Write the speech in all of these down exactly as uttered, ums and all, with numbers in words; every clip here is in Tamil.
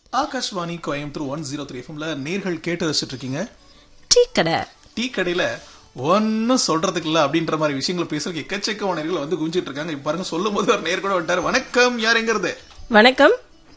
Akashvani Coimbatore one zero three எஃப்எம்ல நேர்கள் கேட்டு ரசிச்சுட்டு இருக்கீங்க. டீ கடை டீ கடையில ஒன்னும் சொல்றதுக்கு இல்ல அப்படின்ற மாதிரி விஷயங்களை பேசுறதுக்கு எக்கச்சக்க நேர்கள் வந்து குஞ்சிட்டு இருக்காங்க. இப்ப பாருங்க, சொல்லும் போது ஒரு நேர் கூட வந்துட்டாரு. வணக்கம், யார் எங்கிறது? வணக்கம்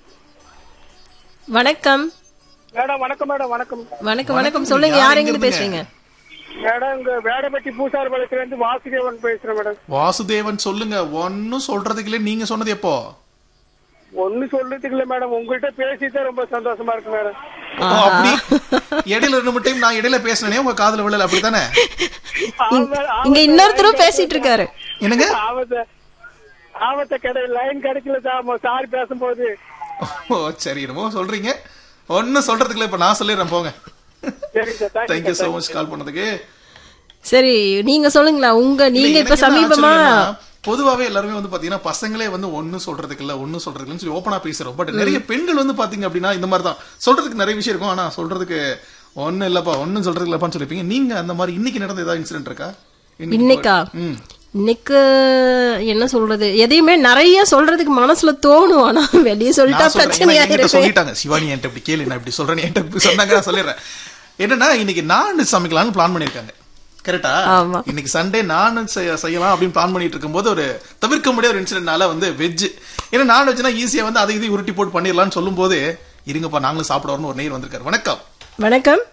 வணக்கம் மேடம். வணக்கம் மேடம். வணக்கம் வணக்கம் வணக்கம் சொல்லுங்க, யார் எங்கிருந்து பேசுறீங்க? மேடம், இங்க வேடப்பட்டி பூசாரி பாளையத்துல இருந்து வாசுதேவன் பேசுறேன் மேடம். வாசுதேவன் சொல்லுங்க. ஒன்னும் சொல்றதுக்கு இல்ல, நீங்க சொன்னது எப்போ? ஒண்ணு சொல்றதுக்கு இல்ல மேடம், உங்கள்கிட்ட பேசிதான் ரொம்ப சந்தோஷமா இருக்கு மேடம். அப்படி இடையில ரெண்டு டைம் நான் இடையில பேசினே உங்க காதுல விழல, அப்படித்தானே? இங்க இன்னொருத்தரும் பேசிட்டு இருக்காரு. என்னங்க? ஆபத்த ஆபத்த கடை லைன் கிடைக்கல சாரி பேசும்போது. ஓ சரி, என்னமோ சொல்றீங்க. ஒன்னும் சொல்றதுக்கு இல்ல, இப்ப நான் சொல்லிடுறேன் போங்க. தேங்க்யூ சோ மச் கால் பண்ணதுக்கு. சரி, நீங்க சொல்லுங்களா, உங்க நீங்க இப்ப சமீபமா பொதுவாவே எல்லாருமே வந்து பாத்தீங்கன்னா பசங்களே வந்து ஒன்னும் சொல்றதுக்கு இல்ல ஒன்னும் சொல்றதுக்கு இல்லன்னு சொல்லி ஓப்பனா பேசுறோம். பட் நிறைய பெண்கள் வந்து பாத்தீங்க அப்படின்னா இந்த மாதிரி தான் சொல்றதுக்கு நிறைய விஷயம் இருக்கும், ஆனா சொல்றதுக்கு ஒன்னும் இல்லப்பா ஒன்னும் சொல்றதுக்கு இல்லப்பான்னு சொல்லிருப்பீங்க. நீங்க அந்த மாதிரி இன்னைக்கு நடந்த ஏதாவது இன்சிடென்ட் இருக்கா? இன்னைக்கா? இன்னைக்கு என்ன சொல்றது, எதையுமே நிறைய சொல்றதுக்கு மனசுல தோணும், ஆனா வெளியே சொல்லிட்டா பிரச்சனையா இருக்கு. சொல்லிட்டாங்க சிவானி என்கிட்ட இப்படி கேளு, நான் இப்படி சொல்றேன் என்கிட்ட சொன்னாங்க, நான் சொல்லிடுறேன். என்னன்னா இன்னைக்கு நான் சமைக்கலாம்னு பிளான் பண்ணிருக்காங்க. கரெக்டா? இன்னைக்கு சண்டே நான் செய்யலாம் அப்படின்னு பிளான் பண்ணிட்டு இருக்கும் போது ஒரு தவிர்க்க முடியாத ஒரு இன்சிடென்ட்னால வந்து வெஜ், ஏன்னா நான் வெஜ்னா ஈஸியா வந்து அதை இது உருட்டி போட்டு பண்ணிடலாம்னு சொல்லும் போது இருங்கப்பா நாங்களும் சாப்பிடுவோம்னு ஒரு நேர் வந்திருக்காரு. வணக்கம். வணக்கம்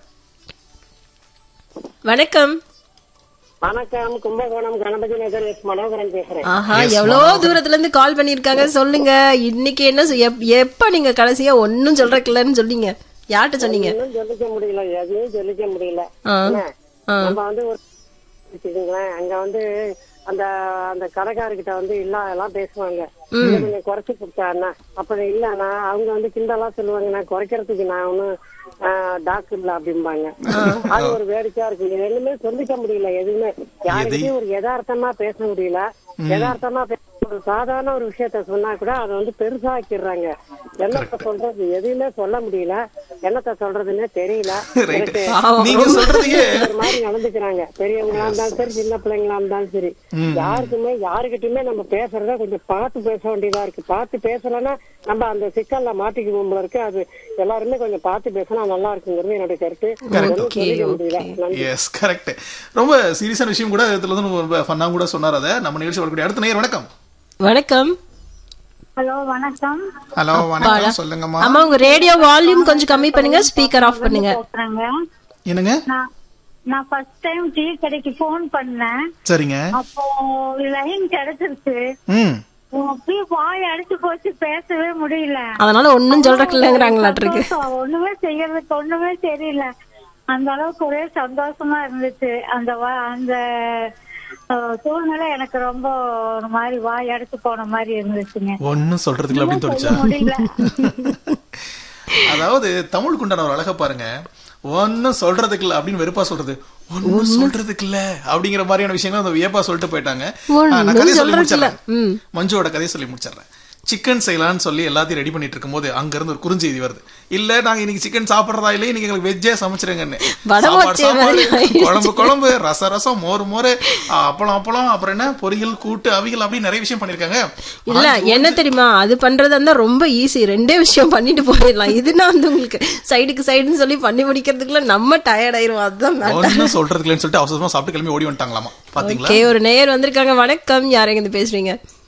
வணக்கம் வணக்கம். கும்பகோணம் கணபதி நகர் எஸ் மனோகரன் பேசுறேன். ஆஹா, எவ்வளவு தூரத்துல இருந்து கால் பண்ணிருக்காங்க. சொல்லுங்க, இன்னைக்கு என்ன எப்ப நீங்க கடைசியா ஒன்னும் சொல்றதுக்குலன்னு சொன்னீங்க? யார்கிட்ட சொன்னீங்க? ஒன்னும் சொல்லிக்க முடியல, எதையும் சொல்லிக்க முடியல. நம்ம வந்து ஒரு வச்சுக்கோங்களேன், அங்க வந்து அந்த அந்த கடைக்காரர்கிட்ட வந்து இல்ல எல்லாம் பேசுவாங்க, கொஞ்சம் குறைச்சு கொடுத்தாருன்னா அப்படி இல்லன்னா அவங்க வந்து கிண்டலா சொல்லுவாங்க, நான் குறைக்கிறதுக்கு நான் ஒன்னும் டாக்டர் இல்ல அப்படிம்பாங்க. அது ஒரு வேடிக்கையா இருக்கு. எதுவுமே சொல்லிக்க முடியல, எதுவுமே யாருக்கிட்டையும் ஒரு யதார்த்தமா பேச முடியல. யதார்த்தமா ஒரு சாதாரண ஒரு விஷயத்த சொன்னா கூட அதை வந்து பெருசாக்கிடுறாங்க. என்னத்த சொல்றது எதுவுமே சொல்ல முடியல, என்னத்த சொல்றதுன்னே தெரியல. ஒரு மாதிரி நடந்துக்கிறாங்க, பெரியவங்களா இருந்தாலும் சரி சின்ன பிள்ளைங்களா இருந்தாலும் சரி. யாருக்குமே யாருக்கிட்டுமே நம்ம பேசுறத கொஞ்சம் பார்த்து பேச வேண்டியதா இருக்கு. பார்த்து பேசலன்னா நம்ம அந்த சிக்கல்ல மாட்டிக்குவோம் இருக்கு. அது எல்லாருமே கொஞ்சம் பார்த்து பேசினா நல்லா இருக்குங்கிறது என்னோட கருத்து. ரொம்ப சீரியஸான விஷயம் கூட இதுல ஃபன்னா கூட சொன்னார். அதை நம்ம நிகழ்ச்சி வரக்கூடிய அடுத்த நேயர். வணக்கம். வணக்கம். ஹலோ வணக்கம். ஹலோ வணக்கம், சொல்லுங்கம்மா. அம்மா, உங்க ரேடியோ வால்யூம் கொஞ்சம் கம்மி பண்ணுங்க, ஸ்பீக்கர் ஆஃப் பண்ணுங்க. என்னங்க? நான் ஃபர்ஸ்ட் டைம் டீ கடைக்கு போன் பண்ணேன். சரிங்க. அப்போ லைன் கிடைச்சிருச்சு. அப்படியே வாய் அடிச்சு போச்சு, பேசவே முடியல. அதனால ஒன்னும் சொல்றதுக்குங்கிறாங்களாட்டிருக்கு. ஒண்ணுமே செய்யறதுக்கு ஒண்ணுமே தெரியல. அந்த அளவுக்கு ஒரே சந்தோஷமா இருந்துச்சு. அந்த அந்த சூழ்நிலை எனக்கு ரொம்ப ஒரு மாதிரி வாய் அடிச்சு போன மாதிரி இருந்துச்சுங்க. ஒன்னும் சொல்றதுக்கு அப்படின்னு தோணுச்சா? அதாவது தமிழுக்கு உண்டான ஒரு அழகா பாருங்க, ஒன்னும் சொல்றதுக்கு இல்ல அப்படின்னு வெறுப்பா சொல்றது, ஒன்னும் சொல்றதுக்கு இல்ல அப்படிங்கிற மாதிரியான விஷயங்கள் அந்த வியப்பா சொல்லிட்டு போயிட்டாங்க. நான் கதையை சொல்லி முடிச்சிடறேன், மஞ்சுவோட கதையை சொல்லி முடிச்சிடறேன். சிக்கன் செய்யலாம்னு சொல்லி எல்லாத்தையும் ரெடி பண்ணிட்டு இருக்கும் போது அங்க இருந்து ஒரு குறுஞ்செய்தி வருது, இல்ல நாங்க இன்னைக்கு சிக்கன் சாப்பிடறதா இல்ல, இன்னைக்கு எங்களுக்கு வெஜ்ஜே சமைச்சிருங்கன்னு. சாப்பாடு குழம்பு குழம்பு ரசம் ரசம் மோர் மோர் அப்பளம் அப்பளம் அப்புறம் என்ன பொரியல் கூட்டு அவியல் அப்படி நிறைய விஷயம் பண்ணிருக்காங்க. இல்ல என்ன தெரியுமா, அது பண்றதா ரொம்ப ஈஸி, ரெண்டே விஷயம் பண்ணிட்டு போயிடலாம். இதுனா வந்து உங்களுக்கு சைடுக்கு சைடுன்னு சொல்லி பண்ணி முடிக்கிறதுக்குள்ள நம்ம டயர்ட் ஆயிரும். அதுதான் ஒன்னும் சொல்றதுக்குலன்னு சொல்லிட்டு அவசரமா சாப்பிட்டு கிளம்பி ஓடி வந்துட்டாங்களாமா. பாத்தீங்களா? ஒரு நேயர் வந்திருக்காங்க. வணக்கம், யார் எங்க பேசுறீங்க?